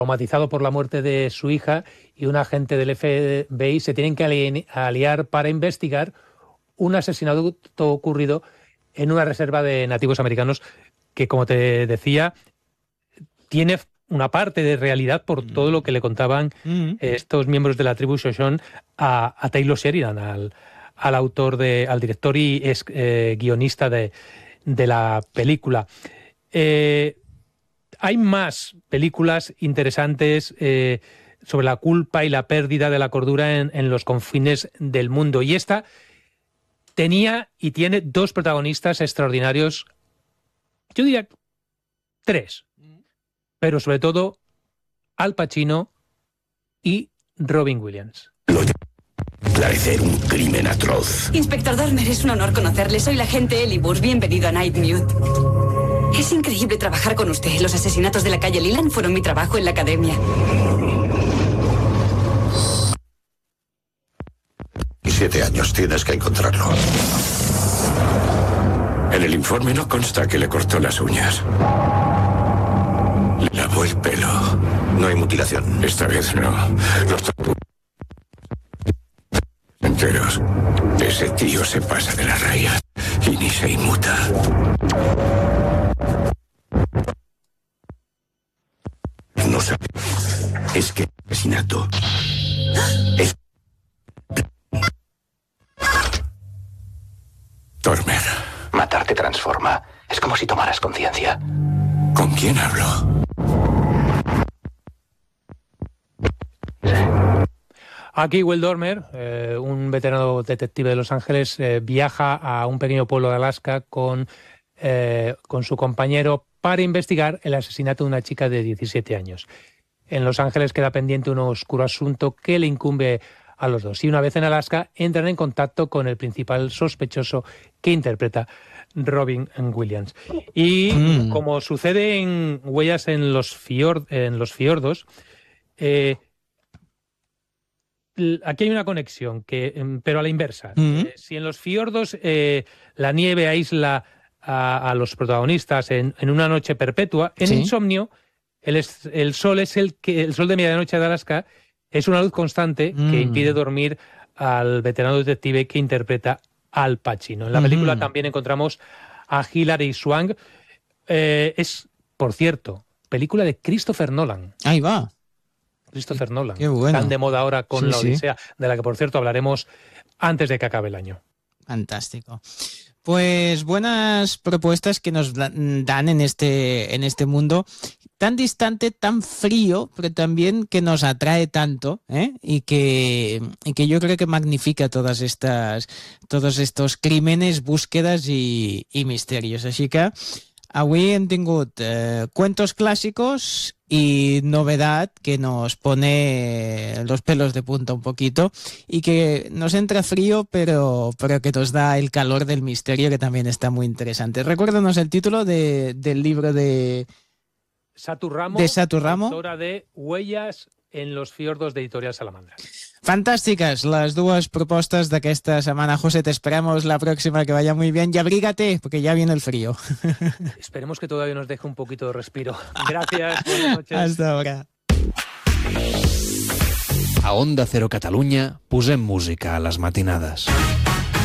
traumatizado por la muerte de su hija, y un agente del FBI se tienen que aliar para investigar un asesinato ocurrido en una reserva de nativos americanos que, como te decía, tiene una parte de realidad por todo lo que le contaban estos miembros de la tribu Shoshone a Taylor Sheridan, al autor, al director y guionista de la película. Hay más películas interesantes sobre la culpa y la pérdida de la cordura en los confines del mundo. Y esta tenía y tiene dos protagonistas extraordinarios, yo diría 3, pero sobre todo Al Pacino y Robin Williams. Esclarecer un crimen atroz. Inspector Dormer, es un honor conocerle. Soy la agente Ellie Bush. Bienvenido a Nightmute. Es increíble trabajar con usted. Los asesinatos de la calle Leland fueron mi trabajo en la academia. 7 años, tienes que encontrarlo. En el informe no consta que le cortó las uñas. Le lavó el pelo. No hay mutilación. Esta vez no. Los enteros. Ese tío se pasa de la raya y ni se inmuta. No sabe. Es que el asesinato es... Dormer. Matar te transforma. Es como si tomaras conciencia. ¿Con quién hablo? Aquí Will Dormer, un veterano detective de Los Ángeles, viaja a un pequeño pueblo de Alaska con su compañero para investigar el asesinato de una chica de 17 años. En Los Ángeles queda pendiente un oscuro asunto que le incumbe a los dos. Y una vez en Alaska, entran en contacto con el principal sospechoso que interpreta Robin Williams. Y como sucede en Huellas en los fiordos, aquí hay una conexión, pero a la inversa. Si en los fiordos la nieve aísla a los protagonistas en una noche perpetua, en Insomnio el sol de medianoche de Alaska es una luz constante que impide dormir al veterano detective que interpreta Al Pacino. En la película también encontramos a Hilary Swank. Es, por cierto, película de Christopher Nolan. Ahí va. Christopher Nolan. Qué bueno. Tan de moda ahora con la Odisea, de la que, por cierto, hablaremos antes de que acabe el año. Fantástico. Pues buenas propuestas que nos dan en este mundo tan distante, tan frío, pero también que nos atrae tanto, y que yo creo que magnifica todos estos crímenes, búsquedas y misterios. Així que avui hem tingut cuentos clásicos y novedad que nos pone los pelos de punta un poquito y que nos entra frío, pero que nos da el calor del misterio, que también está muy interesante. Recuérdanos el título del libro de Satu Ramo, autora de Huellas en los fiordos de Editorial Salamandra. Fantásticas las dos propuestas d'aquesta setmana, José. Te esperamos la próxima, que vaya muy bien y abrígate, porque ya viene el frío. Esperemos que todavía nos deje un poquito de respiro. Gracias, buenas noches. Hasta ahora. A Onda Cero Catalunya posem música a les matinades.